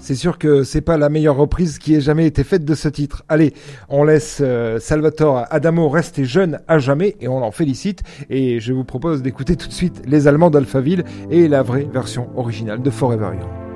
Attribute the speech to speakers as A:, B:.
A: c'est sûr que c'est pas la meilleure reprise qui ait jamais été faite de ce titre. Allez, on laisse Salvatore Adamo rester jeune à jamais et on l'en félicite. Et je vous propose d'écouter tout de suite les Allemands d'Alphaville et la vraie version originale de Forever Young.